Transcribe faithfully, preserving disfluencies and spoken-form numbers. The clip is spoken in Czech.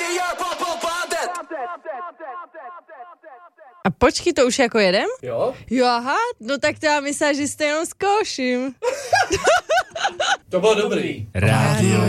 A počkej, to už jako jedem? Jo? Jo, aha, no tak to já myslím, že jste jenom zkouším. To bylo dobrý. Rádio